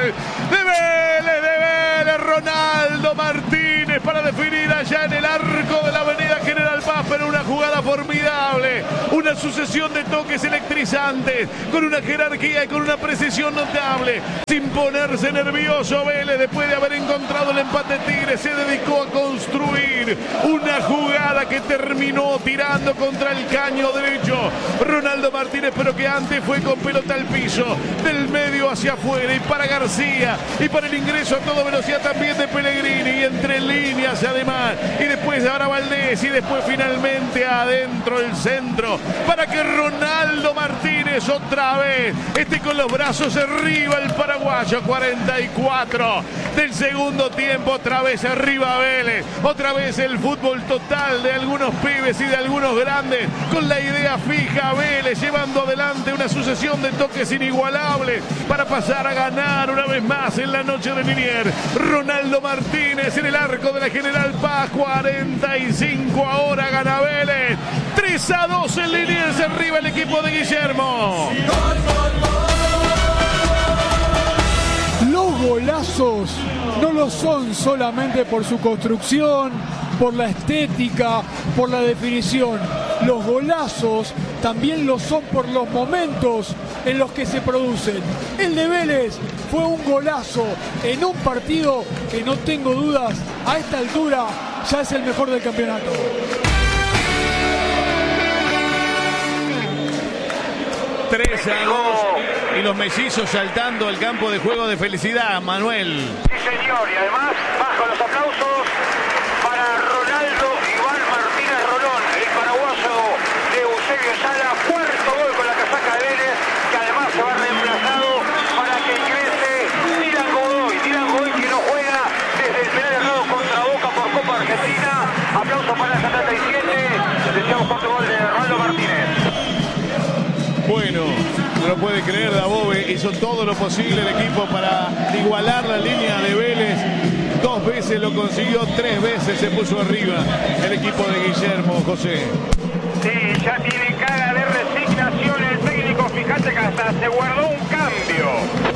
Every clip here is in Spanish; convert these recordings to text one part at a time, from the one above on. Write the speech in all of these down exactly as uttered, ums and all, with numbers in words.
gol de Vélez, de Vélez, Ronaldo Martínez para definir allá en el arco de la avenida General Paz, pero una jugada formidable, una sucesión de toques electrizantes, con una jerarquía y con una precisión notable, sin ponerse nervioso. Vélez, después de haber encontrado el empate Tigre, se dedicó a construir una jugada que terminó tirando contra el caño derecho Ronaldo Martínez, pero que antes fue con pelota al piso, del medio hacia afuera, y para García, y para el ingreso a toda velocidad también de Pellegrini, y entre líneas además, y después ahora Valdés, y después finalmente adentro el centro, para que Ronaldo Martínez otra vez esté con los brazos arriba el paraguayo. Cuarenta y cuatro del segundo tiempo, otra vez arriba Vélez, otra vez el fútbol total de algunos pibes y de algunos grandes, con la idea fija. Vélez llevando adelante una sucesión de toques inigualables para pasar a ganar una vez más en la noche de Liniers. Ronaldo Martínez en el arco de la General Paz. Cuarenta y cinco ahora gana Vélez. tres a dos en Liniers, arriba el equipo de Guillermo. Los golazos no lo son solamente por su construcción, por la estética, por la definición. Los golazos también lo son por los momentos en los que se producen. El de Vélez fue un golazo en un partido que, no tengo dudas, a esta altura ya es el mejor del campeonato. tres a dos y los mellizos saltando al campo de juego de felicidad, Manuel. Sí, señor, y además bajo los aplausos para Ronaldo Iván Martínez Rolón, el paraguayo de Eusebio Sala. Cuarto gol con la casaca de Vélez, que además se va reemplazado para que ingrese Dylan Godoy. Dylan Godoy, que no juega desde el penal errado contra Boca por Copa Argentina. Aplauso para el setenta y siete. Deseamos cuarto gol de Ronaldo Martínez. Bueno, no lo puede creer, Dabove, hizo todo lo posible el equipo para igualar la línea de Vélez. Dos veces lo consiguió, tres veces se puso arriba el equipo de Guillermo, José. Sí, ya tiene cara de resignación el técnico. Fíjate que hasta se guardó un cambio.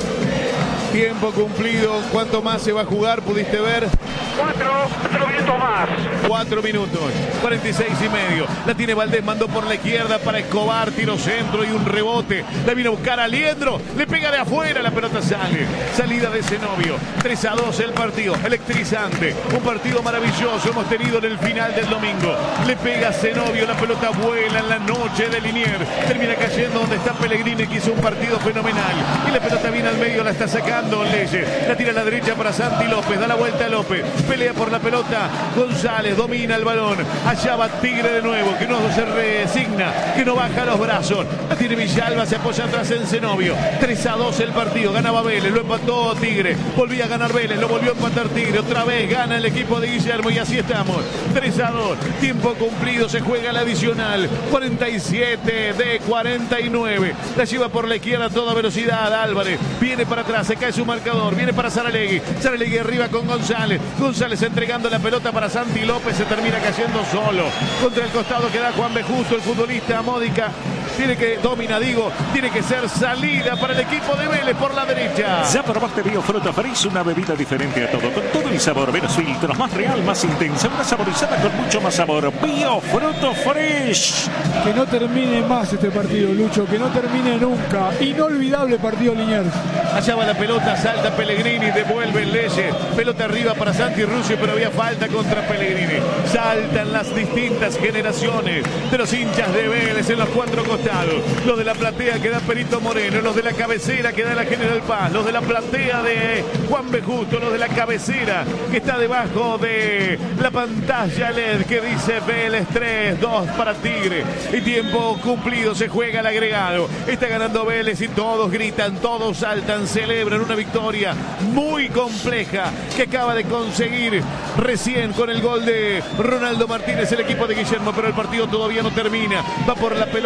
Tiempo cumplido. ¿Cuánto más se va a jugar? ¿Pudiste ver? Cuatro, cuatro minutos más. Cuatro minutos. cuarenta y seis y medio. La tiene Valdés, mandó por la izquierda para Escobar. Tiro centro y un rebote. La viene a buscar a Liendro. Le pega de afuera. La pelota sale. Salida de Zenobio. tres a dos el partido. Electrizante. Un partido maravilloso hemos tenido en el final del domingo. Le pega a Zenobio. La pelota vuela en la noche de Liniers. Termina cayendo donde está Pellegrini, que hizo un partido fenomenal. Y la pelota viene al medio. La está sacando Leyes. La tira a la derecha para Santi López. Da la vuelta a López. Pelea por la pelota. González domina el balón. Allá va Tigre de nuevo, que no se resigna, que no baja los brazos. La tiene Villalba, se apoya atrás en Zenobio. tres a dos el partido. Ganaba Vélez, lo empató Tigre. Volvía a ganar Vélez, lo volvió a empatar Tigre. Otra vez gana el equipo de Guillermo y así estamos. tres a dos. Tiempo cumplido, se juega el adicional. cuarenta y siete de cuarenta y nueve. La lleva por la izquierda a toda velocidad Álvarez. Viene para atrás, se cae su marcador. Viene para Saralegui. Saralegui arriba con González. González entregando la pelota para Santi López. Se termina cayendo solo. Contra el costado queda Juan B. Justo, el futbolista Módica. Tiene que, domina, digo, tiene que ser salida para el equipo de Vélez por la derecha. Ya probaste Biofruto Fresh, una bebida diferente a todo, con todo el sabor, menos filtros, más real, más intensa, una saborizada con mucho más sabor. Biofruto Fresh. Que no termine más este partido, Lucho, que no termine nunca. Inolvidable partido Liniers. Allá va la pelota, salta Pellegrini, devuelve Leyes. Pelota arriba para Santi Rusio, pero había falta contra Pellegrini. Saltan las distintas generaciones de los hinchas de Vélez en los cuatro costados. Los de la platea que da Perito Moreno, los de la cabecera que da la General Paz, los de la platea de Juan B. Justo, los de la cabecera que está debajo de la pantalla L E D que dice Vélez tres dos para Tigre. Y tiempo cumplido, se juega el agregado. Está ganando Vélez y todos gritan, todos saltan, celebran una victoria muy compleja que acaba de conseguir recién con el gol de Ronaldo Martínez el equipo de Guillermo, pero el partido todavía no termina. Va por la pelota a buscar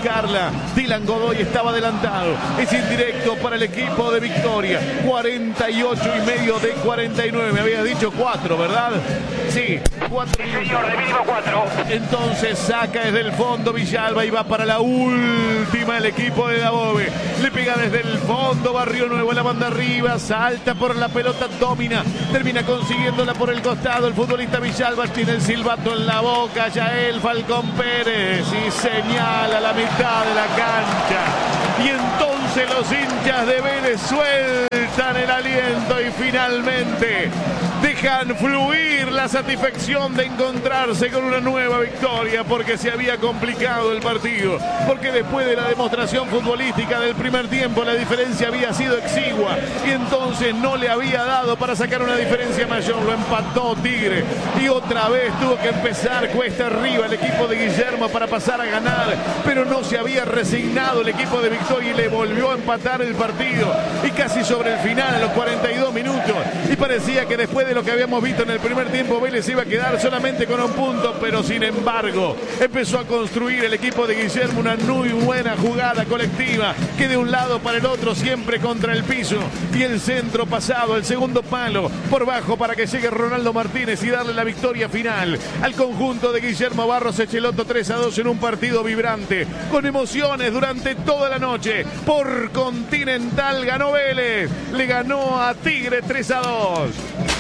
buscarla. Dylan Godoy estaba adelantado. Es indirecto para el equipo de Victoria. cuarenta y ocho y medio de cuarenta y nueve. Me había dicho cuatro, ¿verdad? Sí, cuatro. Sí, señor, de mínimo cuatro. Entonces saca desde el fondo Villalba y va para la última el equipo de Dabove. Le pega desde el fondo Barrio Nuevo en la banda arriba. Salta por la pelota, domina. Termina consiguiéndola por el costado. El futbolista Villalba tiene el silbato en la boca. Yael Falcón Pérez y señala la mitad de la cancha. Y entonces los hinchas de Vélez sueltan el aliento y finalmente dejan fluir la satisfacción de encontrarse con una nueva victoria, porque se había complicado el partido, porque después de la demostración futbolística del primer tiempo la diferencia había sido exigua y entonces no le había dado para sacar una diferencia mayor. Lo empató Tigre y otra vez tuvo que empezar cuesta arriba el equipo de Guillermo para pasar a ganar, pero no se había resignado el equipo de Victoria y le volvió a empatar el partido, y casi sobre el final, a los cuarenta y dos minutos, y parecía que después de lo que habíamos visto en el primer tiempo Vélez iba a quedar solamente con un punto, pero sin embargo empezó a construir el equipo de Guillermo una muy buena jugada colectiva, que de un lado para el otro siempre contra el piso, y el centro pasado, el segundo palo por bajo para que llegue Ronaldo Martínez y darle la victoria final al conjunto de Guillermo Barros Echeloto. Tres a dos en un partido vibrante, con emociones durante toda la noche. Por Continental ganó Vélez, le ganó a Tigre tres a dos.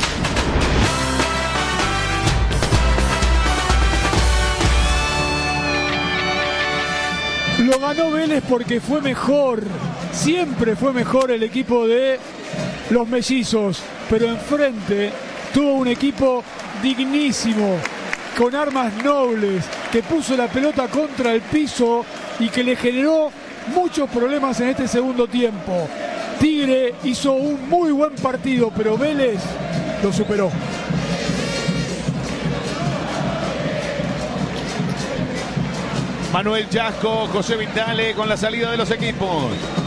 Lo ganó Vélez porque fue mejor, siempre fue mejor el equipo de los mellizos, pero enfrente tuvo un equipo dignísimo, con armas nobles, que puso la pelota contra el piso y que le generó muchos problemas en este segundo tiempo. Tigre hizo un muy buen partido, pero Vélez lo superó. Manuel Yasco, José Vitale con la salida de los equipos.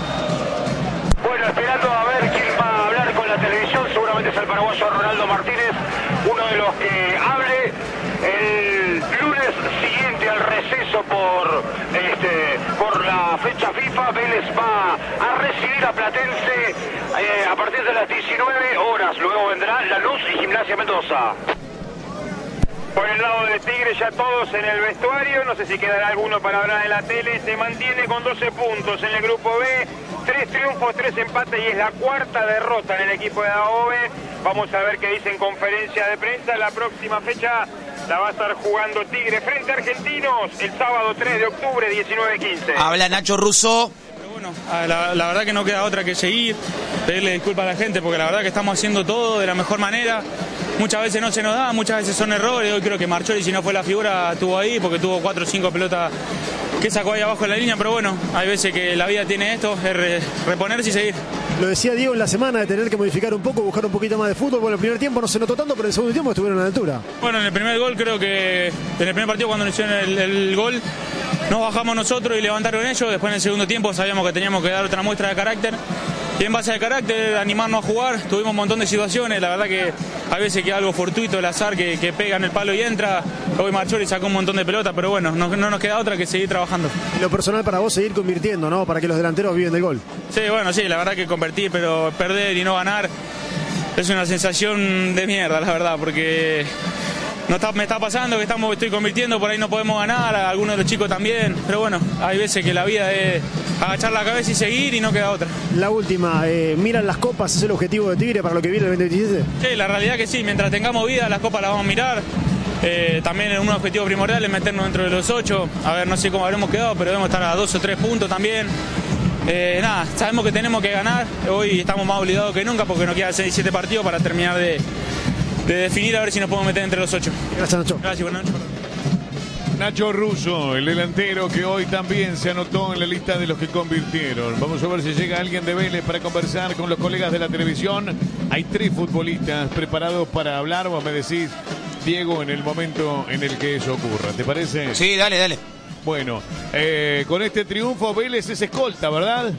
Bueno, esperando a ver quién va a hablar con la televisión. Seguramente es el paraguayo Ronaldo Martínez, uno de los que hable el lunes siguiente al receso por este por la fecha FIFA. Vélez va a recibir a Platense eh, a partir de las diecinueve horas. Luego vendrá Lanús y Gimnasia Mendoza. Por el lado de Tigre ya todos en el vestuario, no sé si quedará alguno para hablar en la tele. Se mantiene con doce puntos en el grupo B, tres triunfos, tres empates y es la cuarta derrota en el equipo de Dabove. Vamos a ver qué dice en conferencia de prensa. La próxima fecha la va a estar jugando Tigre frente a Argentinos el sábado tres de octubre, diecinueve quince. Habla Nacho Russo. Bueno, la, la verdad que no queda otra que seguir, pedirle disculpas a la gente porque la verdad que estamos haciendo todo de la mejor manera. Muchas veces no se nos da, muchas veces son errores. Hoy creo que Marchori, si no fue la figura, estuvo ahí porque tuvo cuatro o cinco pelotas que sacó ahí abajo en la línea, pero bueno, hay veces que la vida tiene esto, es re, reponerse y seguir. Lo decía Diego en la semana de tener que modificar un poco, buscar un poquito más de fútbol. Bueno, el primer tiempo no se notó tanto, pero en el segundo tiempo estuvieron a la altura. Bueno, en el primer gol creo que, en el primer partido cuando nos hicieron el, el gol, nos bajamos nosotros y levantaron ellos. Después en el segundo tiempo sabíamos que teníamos que dar otra muestra de carácter. Y en base al carácter, animarnos a jugar, tuvimos un montón de situaciones, la verdad que hay veces que algo fortuito, el azar, que, que pega en el palo y entra. Hoy Marchori sacó un montón de pelotas, pero bueno, no, no nos queda otra que seguir trabajando. Y lo personal para vos, seguir convirtiendo, ¿no? Para que los delanteros viven del gol. Sí, bueno, sí, la verdad que convertir, pero perder y no ganar es una sensación de mierda, la verdad, porque no está, me está pasando que estamos, estoy convirtiendo, por ahí no podemos ganar, algunos de los chicos también, pero bueno, hay veces que la vida es agachar la cabeza y seguir y no queda otra. La última, eh, ¿miran las copas? ¿Es el objetivo de Tigre para lo que viene el veinte veintisiete? Sí, la realidad que sí, mientras tengamos vida las copas las vamos a mirar. Eh, también un objetivo primordial es meternos dentro de los ocho, a ver, no sé cómo habremos quedado, pero debemos estar a dos o tres puntos también. Eh, nada, sabemos que tenemos que ganar, hoy estamos más obligados que nunca porque nos quedan seis siete partidos para terminar de, de definir a ver si nos podemos meter entre los ocho. Gracias, Nacho. Gracias, buenas noches. Nacho Russo, el delantero que hoy también se anotó en la lista de los que convirtieron. Vamos a ver si llega alguien de Vélez para conversar con los colegas de la televisión. Hay tres futbolistas preparados para hablar. Vos me decís, Diego, en el momento en el que eso ocurra. ¿Te parece? Sí, dale, dale. Bueno, eh, con este triunfo Vélez es escolta, ¿verdad?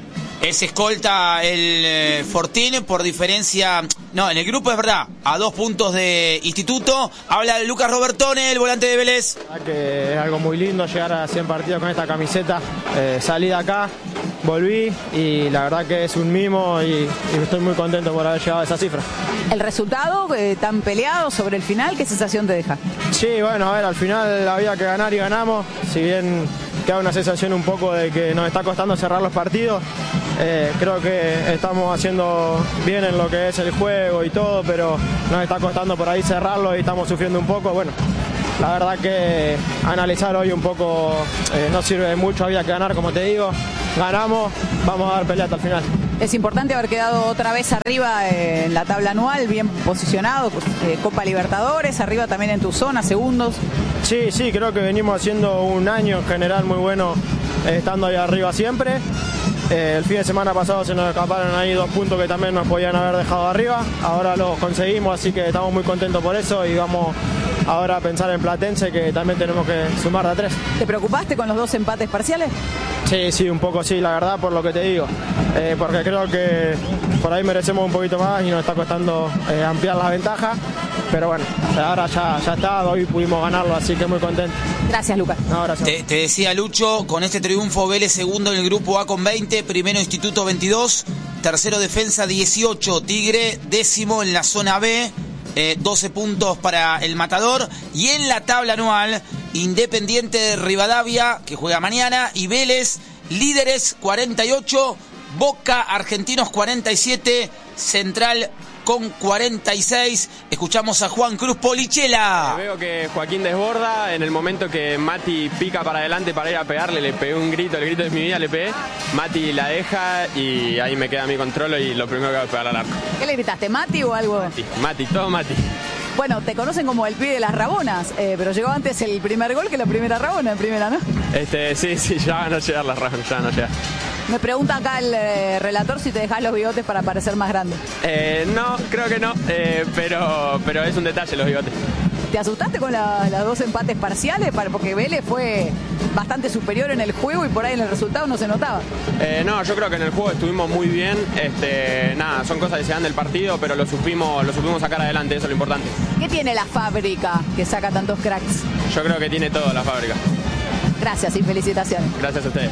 Es escolta el eh, Fortín por diferencia, no, en el grupo es verdad, a dos puntos de Instituto. Habla Lucas Robertone, el volante de Vélez. Que es algo muy lindo llegar a cien partidos con esta camiseta. Eh, salí de acá, volví y la verdad que es un mimo y, y estoy muy contento por haber llegado a esa cifra. ¿El resultado eh, tan peleado sobre el final, qué sensación te deja? Sí, bueno, a ver, al final había que ganar y ganamos. Si bien queda una sensación un poco de que nos está costando cerrar los partidos, eh, creo que estamos haciendo bien en lo que es el juego y todo, pero nos está costando por ahí cerrarlo y estamos sufriendo un poco. Bueno, la verdad que analizar hoy un poco eh, no sirve de mucho, había que ganar, como te digo. Ganamos, vamos a dar pelea hasta el final. Es importante haber quedado otra vez arriba en la tabla anual, bien posicionado, eh, Copa Libertadores, arriba también en tu zona, segundos. Sí, sí, creo que venimos haciendo un año en general muy bueno, eh, estando ahí arriba siempre. Eh, el fin de semana pasado se nos escaparon ahí dos puntos que también nos podían haber dejado arriba. Ahora los conseguimos, así que estamos muy contentos por eso y vamos ahora a pensar en Platense, que también tenemos que sumar de a tres. ¿Te preocupaste con los dos empates parciales? Sí, sí, un poco sí, la verdad, por lo que te digo. Eh, porque creo que por ahí merecemos un poquito más y nos está costando eh, ampliar la ventaja. Pero bueno, ahora ya, ya está, hoy pudimos ganarlo, así que muy contento. Gracias, Lucas. No, gracias. Te, te decía Lucho, con este triunfo Vélez segundo en el grupo A con veinte, primero Instituto veintidós, tercero Defensa dieciocho, Tigre décimo en la zona B, eh, doce puntos para el Matador, y en la tabla anual Independiente de Rivadavia, que juega mañana, y Vélez, líderes cuarenta y ocho, Boca Argentinos cuarenta y siete, Central con cuarenta y seis. Escuchamos a Juan Cruz Polichela. Veo que Joaquín desborda. En el momento que Mati pica para adelante para ir a pegarle, le pegué un grito, el grito de mi vida le pegué. Mati la deja y ahí me queda mi control y lo primero que hago es pegar al arco. ¿Qué le gritaste, Mati o algo? Mati, Mati, todo Mati. Bueno, te conocen como el pibe de las Rabonas, eh, pero llegó antes el primer gol que la primera Rabona, en primera, ¿no? Este, sí, sí, ya van a llegar las Rabonas, ya van a llegar. Me pregunta acá el eh, relator si te dejas los bigotes para parecer más grande. Eh, no, creo que no, eh, pero, pero es un detalle los bigotes. ¿Te asustaste con la, las dos empates parciales? Porque Vélez fue bastante superior en el juego y por ahí en el resultado no se notaba. Eh, no, yo creo que en el juego estuvimos muy bien. Este, nada, son cosas que se dan del partido, pero lo supimos, lo supimos sacar adelante, eso es lo importante. ¿Qué tiene la fábrica que saca tantos cracks? Yo creo que tiene todo la fábrica. Gracias y felicitaciones. Gracias a ustedes.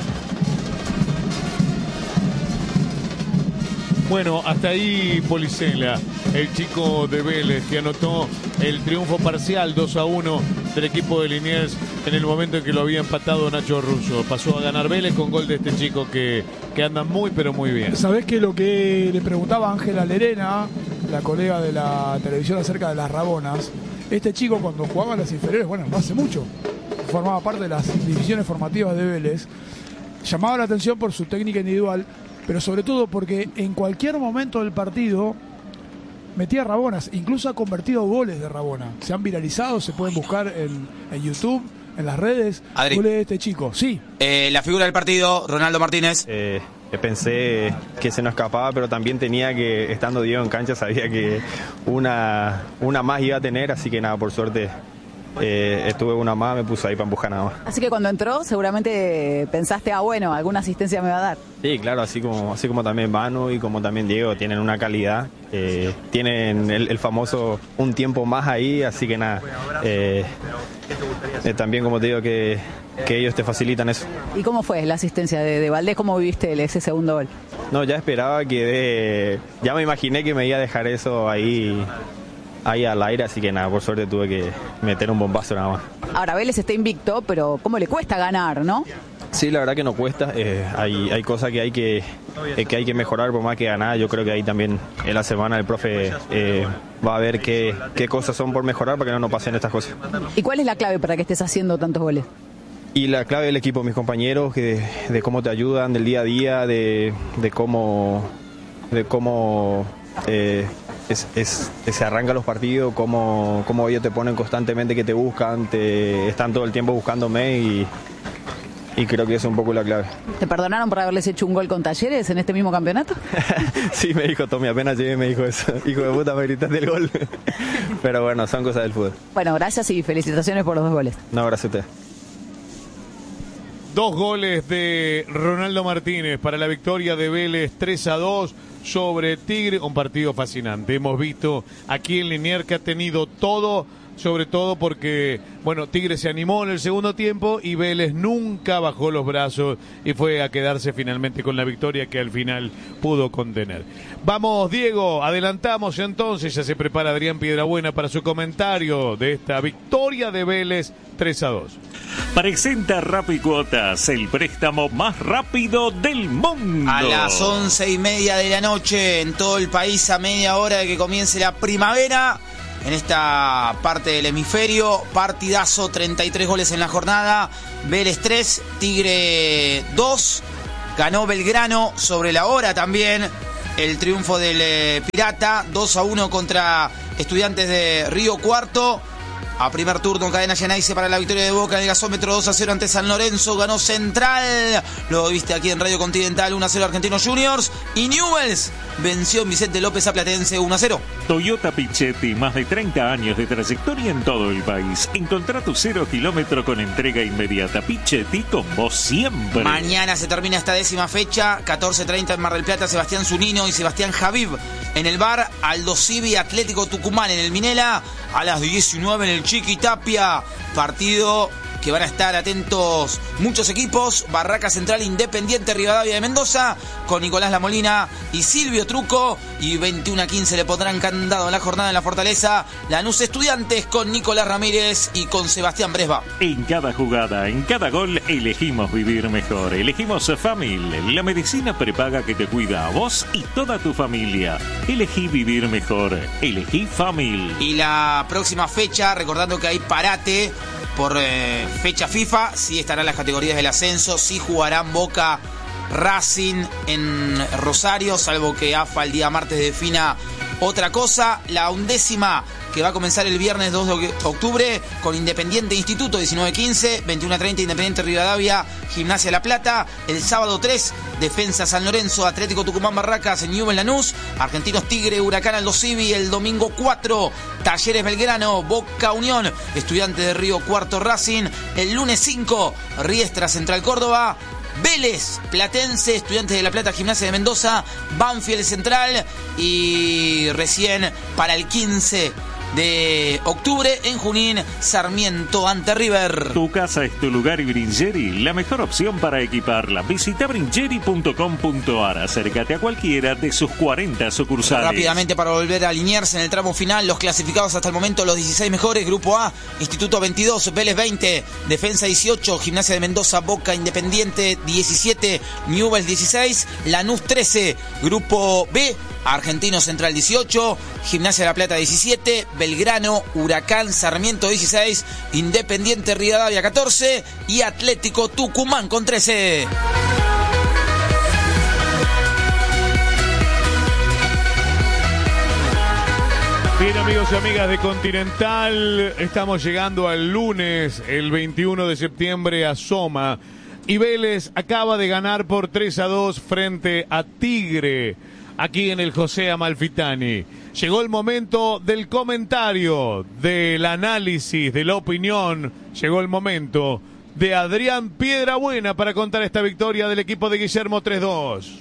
Bueno, hasta ahí Policela, el chico de Vélez que anotó el triunfo parcial dos a uno del equipo de Liniers en el momento en que lo había empatado Nacho Russo. Pasó a ganar Vélez con gol de este chico que, que anda muy pero muy bien. ¿Sabés qué? Lo que le preguntaba Ángela Lerena, la colega de la televisión acerca de las Rabonas, este chico cuando jugaba en las inferiores, bueno, no hace mucho, formaba parte de las divisiones formativas de Vélez, llamaba la atención por su técnica individual, pero sobre todo porque en cualquier momento del partido metía Rabonas, incluso ha convertido goles de Rabona. Se han viralizado, se pueden buscar en, en YouTube, en las redes. Adri, goles de este chico, sí. Eh, la figura del partido, Ronaldo Martínez. Eh, pensé que se nos escapaba, pero también tenía que, estando Diego en cancha, sabía que una, una más iba a tener, así que nada, por suerte. Eh, estuve una más, me puso ahí para empujar nada más. Así que cuando entró seguramente pensaste, ah bueno, alguna asistencia me va a dar. Sí, claro, así como, así como también Manu y como también Diego tienen una calidad, eh, tienen el, el famoso un tiempo más ahí, así que nada, eh, eh, también como te digo que, que ellos te facilitan eso. ¿Y cómo fue la asistencia de, de Valdés? ¿Cómo viviste ese segundo gol? No, ya esperaba que de, ya me imaginé que me iba a dejar eso ahí ahí al aire, así que nada, por suerte tuve que meter un bombazo nada más. Ahora Vélez está invicto, pero ¿cómo le cuesta ganar, no? Sí, la verdad que no cuesta, eh, hay, hay cosas que hay que, eh, que hay que mejorar por más que ganar. Yo creo que ahí también en la semana el profe eh, va a ver qué, qué cosas son por mejorar para que no nos pasen estas cosas. ¿Y cuál es la clave para que estés haciendo tantos goles? Y la clave del equipo, mis compañeros, que, de cómo te ayudan, del día a día, de, de cómo... De cómo eh, Es, es, se arrancan los partidos, como, como ellos te ponen constantemente, que te buscan, te están todo el tiempo buscándome y, y creo que eso es un poco la clave. ¿Te perdonaron por haberles hecho un gol con Talleres en este mismo campeonato? Sí, me dijo Tommy, apenas llegué me dijo eso. Hijo de puta, me gritaste el gol. Pero bueno, son cosas del fútbol. Bueno, gracias y felicitaciones por los dos goles. No, gracias a usted. Dos goles de Ronaldo Martínez para la victoria de Vélez tres a dos sobre Tigre. Un partido fascinante. Hemos visto aquí en Liniers que ha tenido todo, sobre todo porque, bueno, Tigre se animó en el segundo tiempo y Vélez nunca bajó los brazos y fue a quedarse finalmente con la victoria que al final pudo contener. Vamos, Diego, adelantamos entonces, ya se prepara Adrián Piedrabuena para su comentario de esta victoria de Vélez tres a dos. Presenta Rapicuotas, el préstamo más rápido del mundo. A las once y media de la noche en todo el país, a media hora de que comience la primavera. En esta parte del hemisferio, partidazo, treinta y tres goles en la jornada, Vélez tres, Tigre dos, ganó Belgrano sobre la hora también, el triunfo del eh, Pirata, dos a uno contra Estudiantes de Río Cuarto. A primer turno, cadena Geneise para la victoria de Boca en el gasómetro, dos a cero ante San Lorenzo, ganó Central, lo viste aquí en Radio Continental, uno a cero Argentinos Juniors, y Newell's venció en Vicente López a Platense uno a cero. Toyota Pichetti, más de treinta años de trayectoria en todo el país. Encontrá tu cero kilómetro con entrega inmediata. Pichetti, con vos siempre. Mañana se termina esta décima fecha, catorce treinta en Mar del Plata, Sebastián Zunino y Sebastián Javib en el bar, Aldo Civi, Atlético Tucumán en el Minela, a las diecinueve en el Chiquitapia, partido que van a estar atentos muchos equipos, Barraca Central, Independiente, Rivadavia de Mendoza, con Nicolás Lamolina y Silvio Truco, y veintiuno a quince le pondrán candado en la jornada en la Fortaleza, Lanús Estudiantes con Nicolás Ramírez y con Sebastián Bresba. En cada jugada, en cada gol, elegimos vivir mejor, elegimos Famil, la medicina prepaga que te cuida a vos y toda tu familia. Elegí vivir mejor, elegí Famil. Y la próxima fecha, recordando que hay parate por eh, fecha FIFA, sí estarán las categorías del ascenso, sí jugarán Boca Racing en Rosario, salvo que A F A el día martes defina otra cosa. La undécima que va a comenzar el viernes dos de octubre con Independiente Instituto, diecinueve quince, veintiuno treinta Independiente Rivadavia, Gimnasia La Plata. El sábado tres, Defensa San Lorenzo, Atlético Tucumán Barracas, Newell's Lanús, Argentinos Tigre, Huracán Aldo Civi. El domingo cuatro, Talleres Belgrano, Boca Unión, Estudiantes de Río Cuarto Racing. El lunes cinco, Riestra Central Córdoba, Vélez, Platense, Estudiantes de La Plata, Gimnasia de Mendoza, Banfield Central, y recién para el quince de octubre en Junín, Sarmiento ante River. Tu casa es tu lugar y Bringeri, la mejor opción para equiparla. Visita bringeri punto com punto ar, acércate a cualquiera de sus cuarenta sucursales. Rápidamente, para volver a alinearse en el tramo final, los clasificados hasta el momento, los dieciséis mejores. Grupo A, Instituto veintidós, Vélez veinte, Defensa dieciocho, Gimnasia de Mendoza, Boca, Independiente diecisiete, Newell's dieciséis, Lanús trece. Grupo B, Argentino Central dieciocho, Gimnasia de La Plata diecisiete, Belgrano, Huracán, Sarmiento dieciséis, Independiente Rivadavia catorce y Atlético Tucumán con trece. Bien, amigos y amigas de Continental, estamos llegando al lunes, el veintiuno de septiembre, a Soma, y Vélez acaba de ganar por tres a dos frente a Tigre, aquí en el José Amalfitani. Llegó el momento del comentario, del análisis, de la opinión. Llegó el momento de Adrián Piedrabuena para contar esta victoria del equipo de Guillermo tres dos.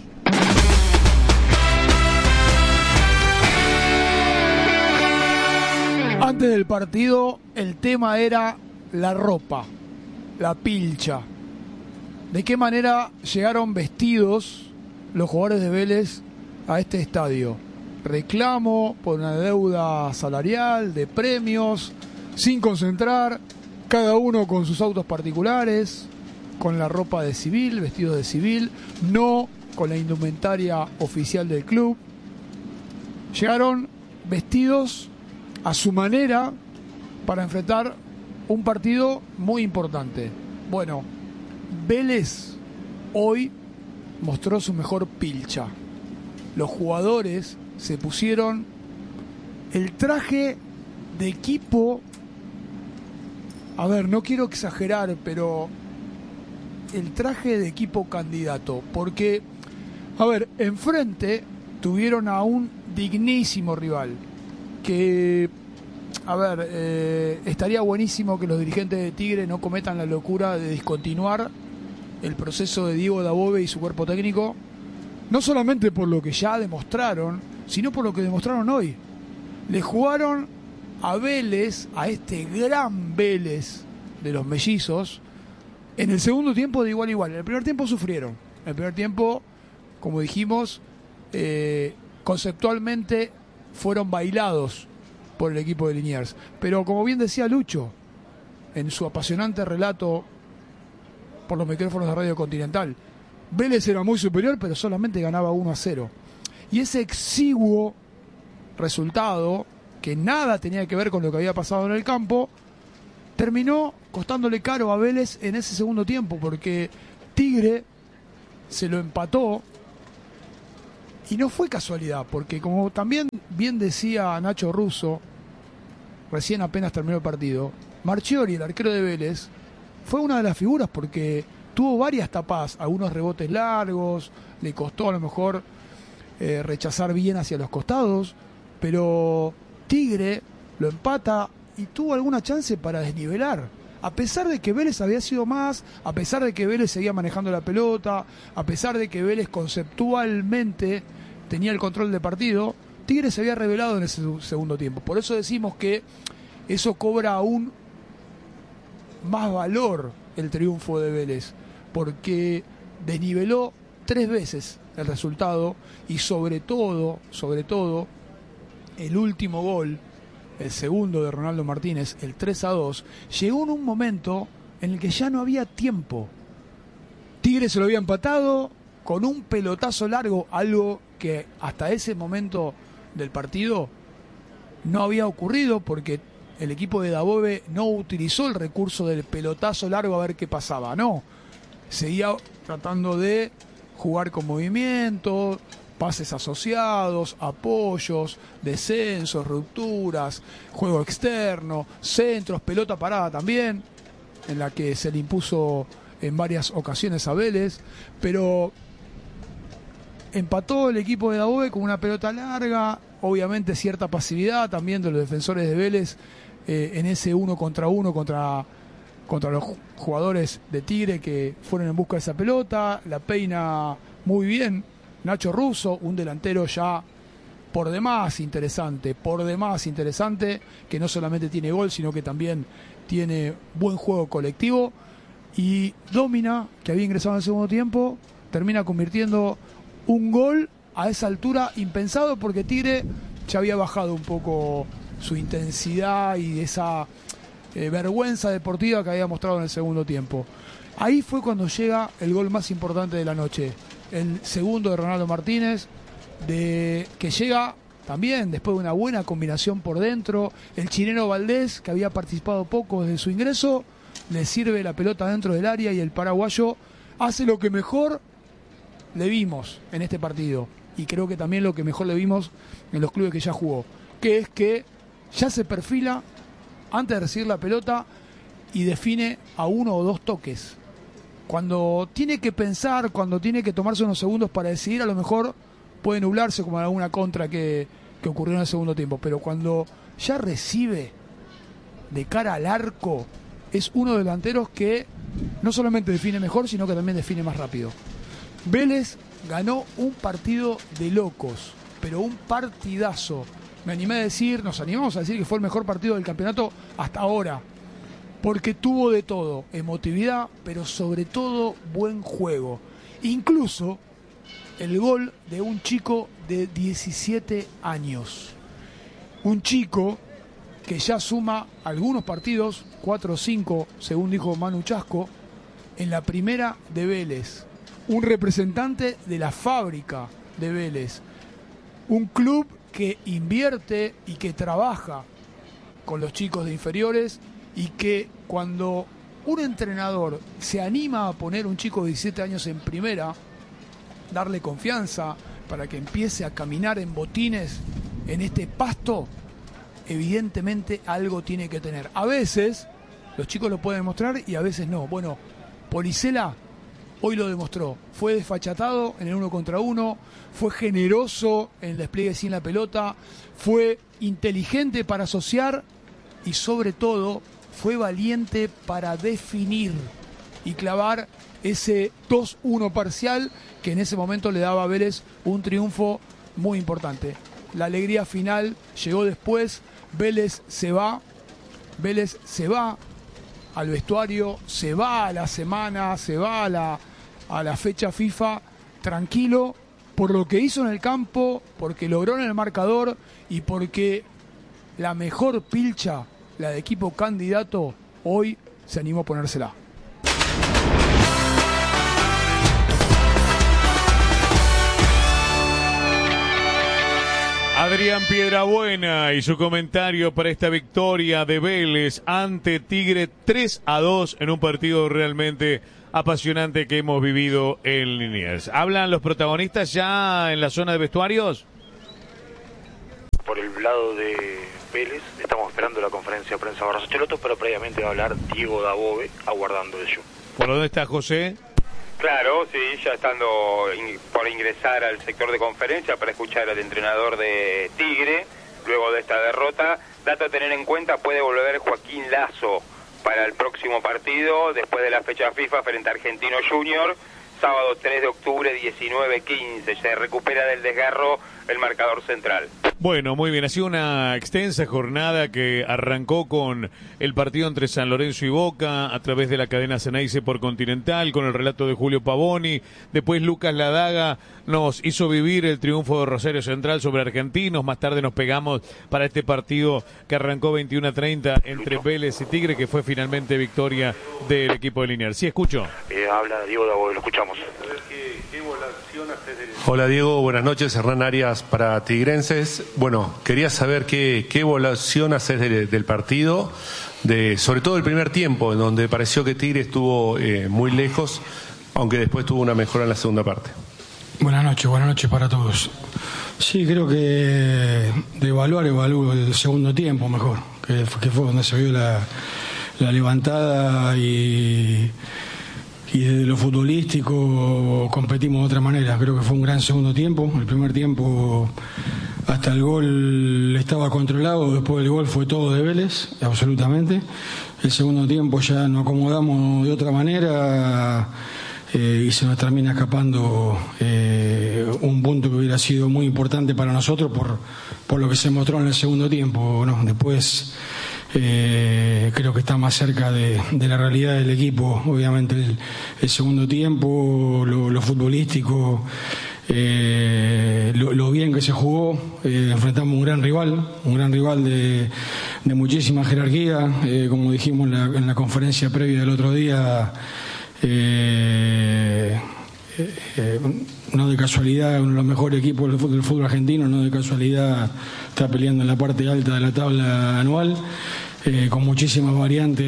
Antes del partido, el tema era la ropa, la pilcha. ¿De qué manera llegaron vestidos los jugadores de Vélez a este estadio? Reclamo por una deuda salarial, de premios, sin concentrar, cada uno con sus autos particulares, con la ropa de civil, vestidos de civil, no con la indumentaria oficial del club. Llegaron vestidos a su manera para enfrentar un partido muy importante. Bueno, Vélez hoy mostró su mejor pilcha. Los jugadores se pusieron el traje de equipo, a ver, no quiero exagerar, pero el traje de equipo candidato, porque, a ver, enfrente tuvieron a un dignísimo rival, que, a ver, eh, estaría buenísimo que los dirigentes de Tigre no cometan la locura de discontinuar el proceso de Diego Dabove y su cuerpo técnico, no solamente por lo que ya demostraron, sino por lo que demostraron hoy. Le jugaron a Vélez, a este gran Vélez de los mellizos, en el segundo tiempo de igual a igual. En el primer tiempo sufrieron. En el primer tiempo, como dijimos, eh, conceptualmente fueron bailados por el equipo de Liniers. Pero como bien decía Lucho, en su apasionante relato por los micrófonos de Radio Continental, Vélez era muy superior, pero solamente ganaba uno a cero. Y ese exiguo resultado, que nada tenía que ver con lo que había pasado en el campo, terminó costándole caro a Vélez en ese segundo tiempo, porque Tigre se lo empató. Y no fue casualidad, porque como también bien decía Nacho Russo, recién apenas terminó el partido, Marchiori, el arquero de Vélez, fue una de las figuras porque tuvo varias tapadas, algunos rebotes largos, le costó a lo mejor eh, rechazar bien hacia los costados, pero Tigre lo empata y tuvo alguna chance para desnivelar. A pesar de que Vélez había sido más, a pesar de que Vélez seguía manejando la pelota, a pesar de que Vélez conceptualmente tenía el control del partido, Tigre se había revelado en ese segundo tiempo. Por eso decimos que eso cobra aún más valor el triunfo de Vélez, porque desniveló tres veces el resultado y sobre todo, sobre todo, el último gol, el segundo de Ronaldo Martínez, el tres a dos, llegó en un momento en el que ya no había tiempo. Tigre se lo había empatado con un pelotazo largo, algo que hasta ese momento del partido no había ocurrido porque el equipo de Dabove no utilizó el recurso del pelotazo largo a ver qué pasaba, no. Seguía tratando de jugar con movimiento, pases asociados, apoyos, descensos, rupturas, juego externo, centros, pelota parada también, en la que se le impuso en varias ocasiones a Vélez, pero empató el equipo de Dabove con una pelota larga, obviamente cierta pasividad también de los defensores de Vélez eh, en ese uno contra uno contra, contra los jugadores de Tigre que fueron en busca de esa pelota, la peina muy bien Nacho Russo, un delantero ya por demás interesante, por demás interesante, que no solamente tiene gol, sino que también tiene buen juego colectivo. Y Domina, que había ingresado en el segundo tiempo, termina convirtiendo un gol a esa altura impensado, porque Tigre ya había bajado un poco su intensidad y esa eh, vergüenza deportiva que había mostrado en el segundo tiempo. Ahí fue cuando llega el gol más importante de la noche, el segundo de Ronaldo Martínez, de, que llega también después de una buena combinación por dentro. El chileno Valdés, que había participado poco desde su ingreso, le sirve la pelota dentro del área y el paraguayo hace lo que mejor le vimos en este partido, y creo que también lo que mejor le vimos en los clubes que ya jugó, que es que ya se perfila antes de recibir la pelota y define a uno o dos toques. Cuando tiene que pensar, cuando tiene que tomarse unos segundos para decidir, a lo mejor puede nublarse como en alguna contra que, que ocurrió en el segundo tiempo, pero cuando ya recibe de cara al arco, es uno de los delanteros que no solamente define mejor, sino que también define más rápido. Vélez ganó un partido de locos, pero un partidazo. Me animé a decir, nos animamos a decir que fue el mejor partido del campeonato hasta ahora, porque tuvo de todo, emotividad, pero sobre todo buen juego. Incluso el gol de un chico de diecisiete años. Un chico que ya suma algunos partidos, cuatro o cinco, según dijo Manu Chasco, en la primera de Vélez. Un representante de la fábrica de Vélez. Un club que invierte y que trabaja con los chicos de inferiores, y que cuando un entrenador se anima a poner un chico de diecisiete años en primera, darle confianza para que empiece a caminar en botines en este pasto, evidentemente algo tiene que tener. A veces los chicos lo pueden mostrar y a veces no. Bueno, Policela hoy lo demostró. Fue desfachatado en el uno contra uno, fue generoso en el despliegue sin la pelota, fue inteligente para asociar y sobre todo fue valiente para definir. y clavar ese dos uno parcial que en ese momento le daba a Vélez un triunfo muy importante. La alegría final llegó después, Vélez se va, Vélez se va al vestuario, se va a la semana, se va a la, a la fecha FIFA tranquilo por lo que hizo en el campo, porque logró en el marcador y porque la mejor pilcha, la de equipo candidato, hoy se animó a ponérsela. Adrián Piedrabuena y su comentario para esta victoria de Vélez ante Tigre tres a dos en un partido realmente apasionante que hemos vivido en Liniers. ¿Hablan los protagonistas ya en la zona de vestuarios? Por el lado de Vélez estamos esperando la conferencia de prensa de Barros Cheloto, pero previamente va a hablar Diego Dabove, aguardando ello. ¿Por dónde está José? Claro, sí, ya estando in, por ingresar al sector de conferencia para escuchar al entrenador de Tigre, luego de esta derrota. Dato a tener en cuenta, puede volver Joaquín Lazo para el próximo partido, después de la fecha FIFA frente a Argentino Junior, sábado tres de octubre, diecinueve quince. Se recupera del desgarro el marcador central. Bueno, muy bien, ha sido una extensa jornada que arrancó con el partido entre San Lorenzo y Boca a través de la cadena Ceneice por Continental, con el relato de Julio Pavoni. Después Lucas Ladaga nos hizo vivir el triunfo de Rosario Central sobre Argentinos. Más tarde nos pegamos para este partido que arrancó veintiuno a treinta entre Vélez y Tigre, que fue finalmente victoria del equipo de Liniers. Sí, escucho. Eh, habla Diego Dabove, lo escuchamos. Hola Diego, buenas noches. Hernán Arias para Tigrenses. Bueno, quería saber qué, qué evaluación haces de, del partido, de sobre todo el primer tiempo, en donde pareció que Tigre estuvo eh, muy lejos, aunque después tuvo una mejora en la segunda parte. Buenas noches, buenas noches para todos. Sí, creo que de evaluar, evalúo el segundo tiempo mejor, que, que fue donde se vio la, la levantada y... y desde lo futbolístico competimos de otra manera. Creo que fue un gran segundo tiempo. El primer tiempo hasta el gol estaba controlado, después del gol fue todo de Vélez, absolutamente. El segundo tiempo ya nos acomodamos de otra manera eh, y se nos termina escapando eh, un punto que hubiera sido muy importante para nosotros por, por lo que se mostró en el segundo tiempo, ¿no? Después Eh, creo que está más cerca de, de la realidad del equipo, obviamente el, el segundo tiempo, lo, lo futbolístico, eh, lo, lo bien que se jugó. Eh, enfrentamos un gran rival, un gran rival de, de muchísima jerarquía, eh, como dijimos en la, en la conferencia previa del otro día. eh, eh, no de casualidad uno de los mejores equipos del fútbol, del fútbol argentino, no de casualidad está peleando en la parte alta de la tabla anual, eh, con muchísimas variantes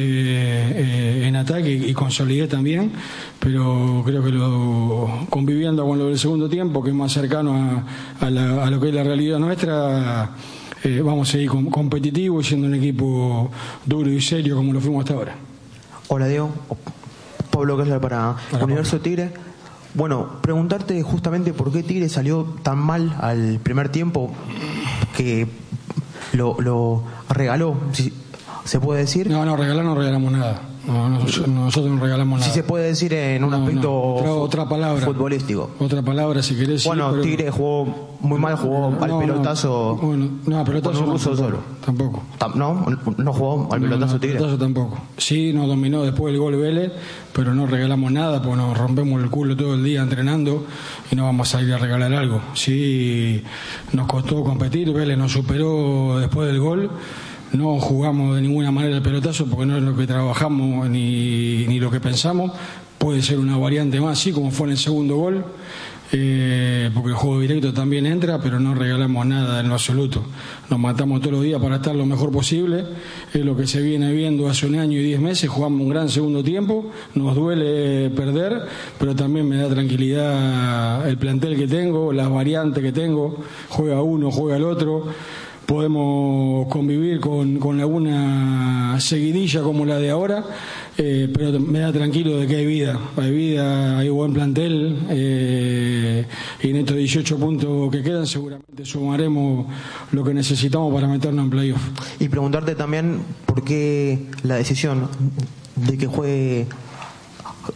eh, en ataque y, y con solidez también, pero creo que lo conviviendo con lo del segundo tiempo, que es más cercano a, a, la, a lo que es la realidad nuestra, eh, vamos a seguir com- competitivos y siendo un equipo duro y serio como lo fuimos hasta ahora. Hola Diego, Pablo Kessler para Hola, Universo Tigre. Bueno, preguntarte justamente por qué Tigre salió tan mal al primer tiempo, que lo, lo regaló, si se puede decir. No, no, regalar no regalamos nada. No, no, nosotros no regalamos nada. Si se puede decir en un no, aspecto no. Otra, otra palabra, futbolístico. Otra palabra si querés. Bueno, sí, pero... Tigre jugó muy mal, jugó no, al no, pelotazo. Bueno, no, pelotazo con un ruso no, solo. Tampoco. No, no jugó al no, pelotazo no, Tigre. Pelotazo tampoco. Sí, nos dominó después del gol Vélez, pero no regalamos nada porque nos rompemos el culo todo el día entrenando y no vamos a ir a regalar algo. Sí, nos costó competir, Vélez nos superó después del gol. No jugamos de ninguna manera el pelotazo porque no es lo que trabajamos ni, ni lo que pensamos. Puede ser una variante más, sí, como fue en el segundo gol, eh, porque el juego directo también entra, pero no regalamos nada en lo absoluto. Nos matamos todos los días para estar lo mejor posible. Es lo que se viene viendo hace un año y diez meses. Jugamos un gran segundo tiempo. Nos duele perder, pero también me da tranquilidad el plantel que tengo, las variantes que tengo. Juega uno, juega el otro. Podemos convivir con, con alguna seguidilla como la de ahora, eh, pero me da tranquilo de que hay vida, hay vida, hay buen plantel, eh, y en estos dieciocho puntos que quedan seguramente sumaremos lo que necesitamos para meternos en playoff. Y preguntarte también por qué la decisión de que juegue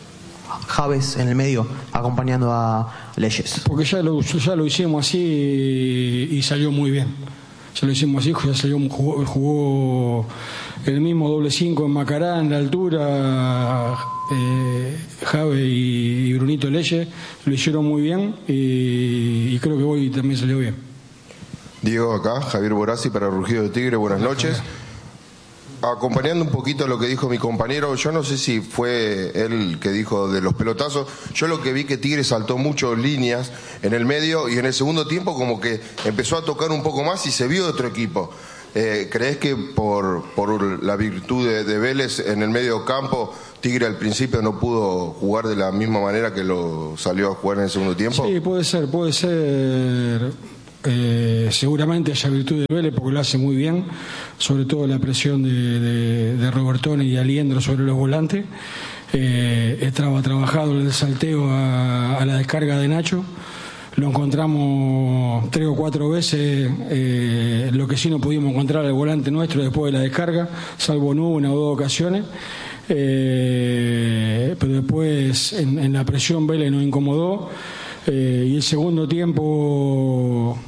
Javes en el medio acompañando a Leyes? Porque ya lo, ya lo hicimos así y, y salió muy bien. Ya lo hicimos así, ya salió, jugó, jugó el mismo doble cinco en Macará, en la altura, eh, Jave y, y Brunito Leyes lo hicieron muy bien y, y creo que hoy también salió bien. Diego acá, Javier Borazzi para Rugido de Tigre, buenas noches. Acompañando un poquito lo que dijo mi compañero, yo no sé si fue él que dijo de los pelotazos, yo lo que vi que Tigre saltó mucho líneas en el medio y en el segundo tiempo como que empezó a tocar un poco más y se vio otro equipo. Eh, ¿Crees que por, por la virtud de, de Vélez en el medio campo, Tigre al principio no pudo jugar de la misma manera que lo salió a jugar en el segundo tiempo? Sí, puede ser, puede ser... Eh, seguramente haya virtud de Vélez porque lo hace muy bien, sobre todo la presión de, de, de Robertone y Aliendro sobre los volantes. Eh, estaba trabajado el salteo a, a la descarga de Nacho, lo encontramos tres o cuatro veces, eh, lo que sí no pudimos encontrar al volante nuestro después de la descarga, salvo en una o dos ocasiones. Eh, pero después en, en la presión Vélez nos incomodó. Eh, y el segundo tiempo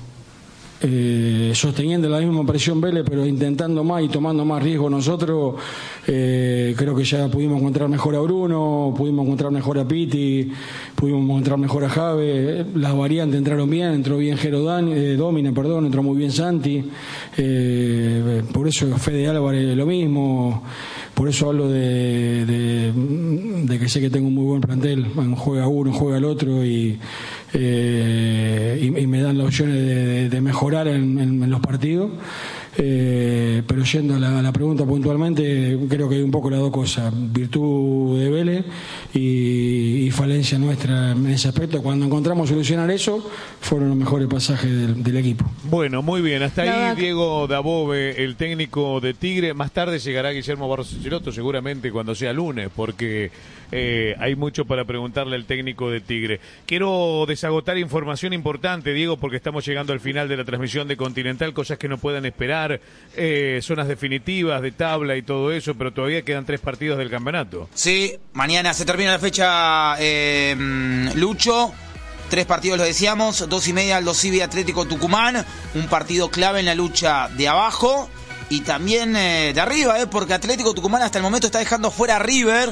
eh, sosteniendo la misma presión Vélez pero intentando más y tomando más riesgo nosotros, eh, creo que ya pudimos encontrar mejor a Bruno, pudimos encontrar mejor a Piti, pudimos encontrar mejor a Jave, las variantes entraron bien, entró bien Jero Dan, eh, Domina, perdón, entró muy bien Santi, eh, por eso Fede Álvarez lo mismo. Por eso hablo de, de, de que sé que tengo un muy buen plantel. Bueno, juega uno, juega el otro y, eh, y, y me dan las opciones de, de, de mejorar en, en, en los partidos. Eh, pero yendo a la, a la pregunta puntualmente, creo que hay un poco las dos cosas: virtud de Vélez y, y falencia nuestra en ese aspecto. Cuando encontramos solucionar eso, fueron los mejores pasajes del, del equipo. Bueno, muy bien, hasta Nada. ahí Diego Dabove, el técnico de Tigre. Más tarde llegará Guillermo Barros Schelotto, seguramente cuando sea lunes, porque eh, hay mucho para preguntarle al técnico de Tigre. Quiero desagotar información importante, Diego, porque estamos llegando al final de la transmisión de Continental, cosas que no puedan esperar. Eh, zonas definitivas de tabla y todo eso, pero todavía quedan tres partidos del campeonato. Sí, mañana se termina la fecha, eh, Lucho. Tres partidos lo decíamos, dos y media Aldo Civi Atlético Tucumán, un partido clave en la lucha de abajo y también eh, de arriba, eh, porque Atlético Tucumán hasta el momento está dejando fuera a River,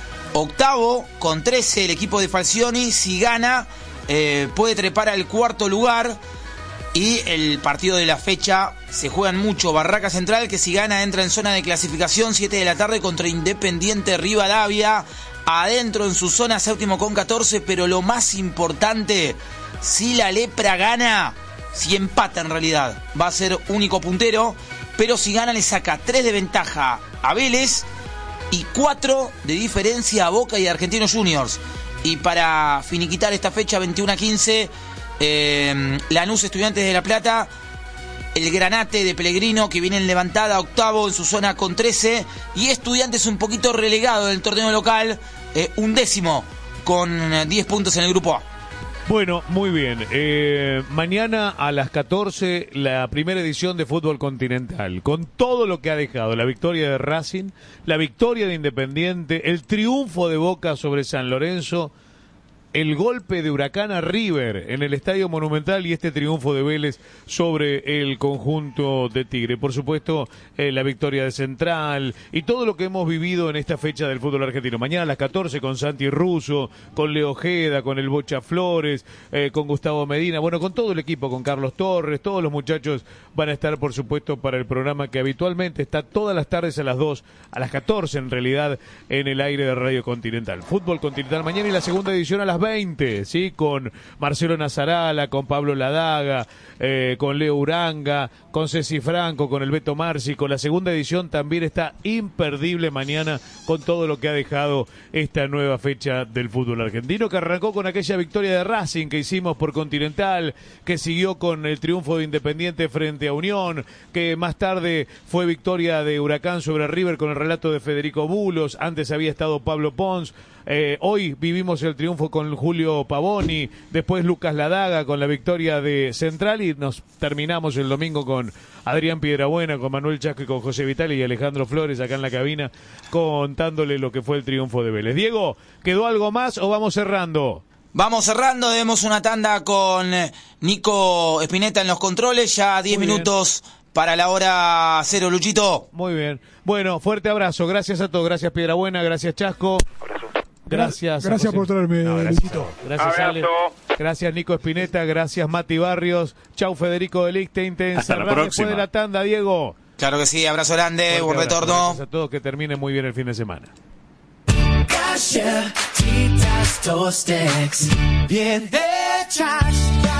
octavo con trece el equipo de Falcioni. Si gana eh, puede trepar al cuarto lugar. Y el partido de la fecha se juegan mucho. Barraca Central, que si gana entra en zona de clasificación, siete de la tarde contra Independiente Rivadavia. Adentro en su zona, séptimo con catorce, pero lo más importante, si la Lepra gana, si empata en realidad, va a ser único puntero, pero si gana le saca tres de ventaja a Vélez y cuatro de diferencia a Boca y Argentinos Juniors. Y para finiquitar esta fecha, veintiuno a quince... Eh, Lanús Estudiantes de La Plata, el Granate de Pellegrino, que viene en levantada, octavo en su zona con trece, y Estudiantes un poquito relegado del torneo local, eh, un décimo con diez puntos en el grupo A. Bueno, muy bien. Eh, mañana a las catorce la primera edición de Fútbol Continental, con todo lo que ha dejado, la victoria de Racing, la victoria de Independiente, el triunfo de Boca sobre San Lorenzo, el golpe de Huracán a River en el Estadio Monumental y este triunfo de Vélez sobre el conjunto de Tigre. Por supuesto, eh, la victoria de Central y todo lo que hemos vivido en esta fecha del fútbol argentino. Mañana a las catorce con Santi Russo, con Leo Ojeda, con el Bocha Flores, eh, con Gustavo Medina, bueno, con todo el equipo, con Carlos Torres, todos los muchachos van a estar, por supuesto, para el programa que habitualmente está todas las tardes a las dos, a las catorce en realidad, en el aire de Radio Continental. Fútbol Continental mañana y la segunda edición a las veinte, ¿sí? Con Marcelo Nazarala, con Pablo Ladaga, eh, con Leo Uranga, con Ceci Franco, con el Beto Marci, con la segunda edición también está imperdible mañana con todo lo que ha dejado esta nueva fecha del fútbol argentino, que arrancó con aquella victoria de Racing que hicimos por Continental, que siguió con el triunfo de Independiente frente a Unión, que más tarde fue victoria de Huracán sobre River con el relato de Federico Bulos, antes había estado Pablo Pons. Eh, hoy vivimos el triunfo con con Julio Pavoni, después Lucas Ladaga con la victoria de Central y nos terminamos el domingo con Adrián Piedrabuena, con Manuel Chasco y con José Vitali y Alejandro Flores acá en la cabina contándole lo que fue el triunfo de Vélez. Diego, ¿quedó algo más o vamos cerrando? Vamos cerrando, demos una tanda con Nico Espineta en los controles, ya diez minutos para la hora cero, Luchito. Muy bien. Bueno, fuerte abrazo, gracias a todos, gracias Piedrabuena, gracias Chasco. Gracias. Gracias por traerme, no, gracias, Luchito. Gracias, Ale. Gracias, Nico Espineta. Gracias, Mati Barrios. Chau, Federico de Lichtenstein. Hasta la Cerrar próxima. después de la tanda, Diego. Claro que sí, abrazo grande, Fuerte buen abrazo. retorno. Gracias a todos, que termine muy bien el fin de semana. Galletitas Tostex, bien hechas.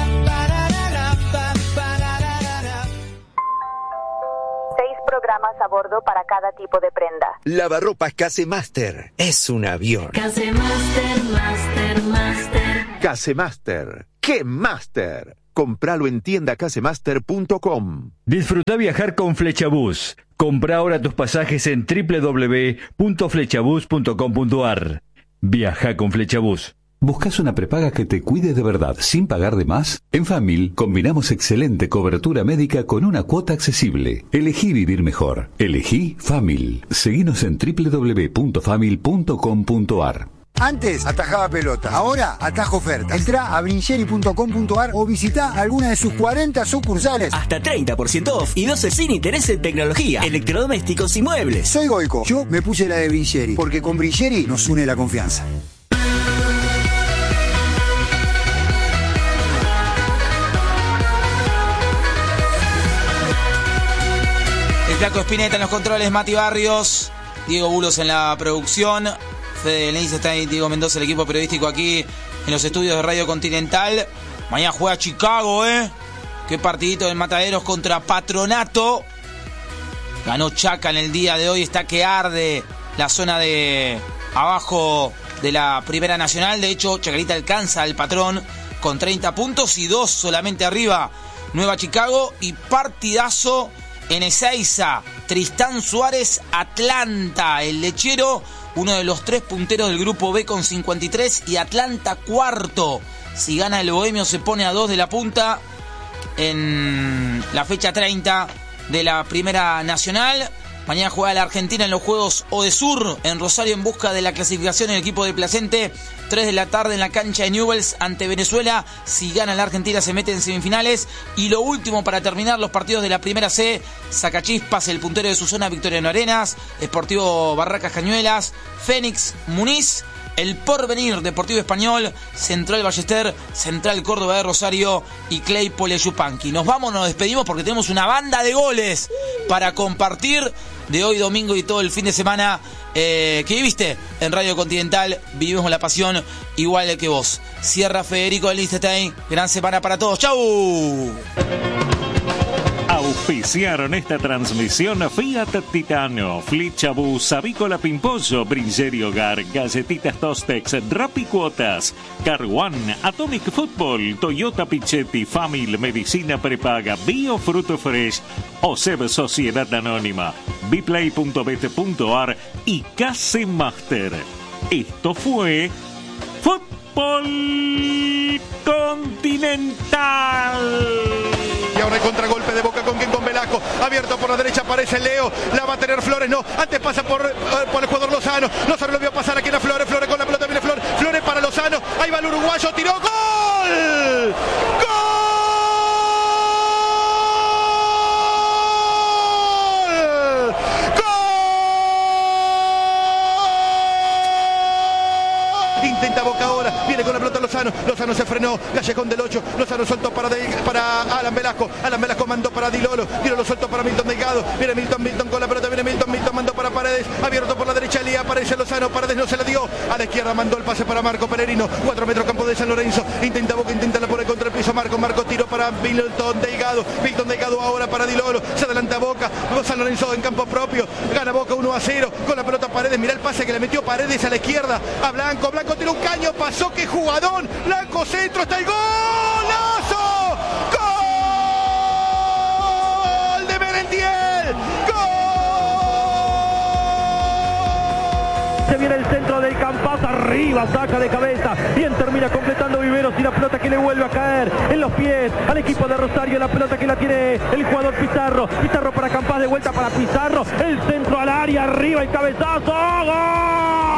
Seis programas a bordo para cada tipo de prenda. Lavarropas Casemaster es un avión. Casemaster, Master, Master. Casemaster, ¡qué Master! Compralo en tienda casemaster punto com. Disfruta viajar con Flechabús. Compra ahora tus pasajes en doble u doble u doble u punto flechabús punto com punto ar. Viaja con Flechabús. ¿Buscas una prepaga que te cuide de verdad sin pagar de más? En Famil combinamos excelente cobertura médica con una cuota accesible. Elegí vivir mejor. Elegí Famil. Seguinos en doble u doble u doble u punto famil punto com punto ar. Antes atajaba pelota, ahora atajo ofertas. Entrá a brincheri punto com punto ar o visita alguna de sus cuarenta sucursales. Hasta treinta por ciento off y doce sin interés en tecnología, electrodomésticos y muebles. Soy Goico, yo me puse la de Brincheri, porque con Brincheri nos une la confianza. El Flaco Espineta en los controles, Mati Barrios, Diego Bulos en la producción, Fede Lichtenstein, Diego Mendoza, el equipo periodístico aquí en los estudios de Radio Continental. Mañana juega Chicago, ¿eh? Qué partidito del Mataderos contra Patronato. Ganó Chaca en el día de hoy, está que arde la zona de abajo de la Primera Nacional. De hecho, Chacarita alcanza al Patrón con treinta puntos y dos solamente arriba Nueva Chicago. Y partidazo en Ezeiza, Tristán Suárez, Atlanta, el lechero, uno de los tres punteros del grupo B con cincuenta y tres, y Atlanta cuarto. Si gana el Bohemio se pone a dos de la punta en la fecha treinta de la Primera Nacional. Mañana juega la Argentina en los Juegos Odesur en Rosario en busca de la clasificación en el equipo de Placente. tres de la tarde en la cancha de Newell's ante Venezuela. Si gana la Argentina se mete en semifinales. Y lo último para terminar los partidos de la Primera C. Sacachispas, el puntero de su zona, Victoriano Arenas. Sportivo Barracas Cañuelas. Fénix Muniz. El Porvenir, Deportivo Español, Central Ballester, Central Córdoba de Rosario y Claypole Yupanqui. Nos vamos, nos despedimos porque tenemos una banda de goles para compartir de hoy domingo y todo el fin de semana eh, que viviste en Radio Continental. Vivimos la pasión igual que vos. Cierra Federico de Lichtenstein. Gran semana para todos. ¡Chau! Auspiciaron esta transmisión Fiat Titano, Flechabús, Avícola Pimpollo, Brincheri Hogar, Galletitas Tostex, Rappi Cuotas, Car One, Atomic Football, Toyota Pichetti, Famil, Medicina Prepaga, Bio Fruto Fresh, OSEB Sociedad Anónima, biplay punto bet punto ar y Casemaster. Esto fue Fútbol Continental. Y ahora el contragolpe de Boca con quien con Velasco. Abierto por la derecha aparece Leo. La va a tener Flores, no. Antes pasa por, por el jugador Lozano. Lozano lo vio pasar aquí a Flores. Flores con la pelota, viene Flores. Flores para Lozano. Ahí va el uruguayo. Tiró. ¡Gol! ¡Gol! Intenta Boca ahora, viene con la pelota Lozano, Lozano se frenó, Gallejón del ocho, Lozano soltó para, de, para Alan Velasco, Alan Velasco mandó para Dilolo, Dilolo soltó para Milton Delgado, viene Milton, Milton con la pelota, viene Milton, Milton mandó para Paredes, abierto por la derecha, Elías, aparece Lozano, Paredes no se la dio, a la izquierda mandó el pase para Marco Peregrino, cuatro metros campo de San Lorenzo, intenta Boca, intenta la poner contra el piso, Marco, Marco tiró para Milton Delgado, Milton Delgado ahora para Dilolo, se adelanta Boca, San Lorenzo en campo propio, gana Boca uno a cero, con la pelota Paredes, mirá el pase que le metió Paredes a la izquierda, a Blanco, Blanco tiró un caño, pasó, que jugadón, Blanco centro, está el golazo, gol de Merentiel, gol. Se viene el centro del Campas, arriba, saca de cabeza. Bien termina completando Viveros y la pelota que le vuelve a caer en los pies al equipo de Rosario. La pelota que la tiene el jugador Pizarro. Pizarro para Campas, de vuelta para Pizarro. El centro al área, arriba el cabezazo. ¡Gol!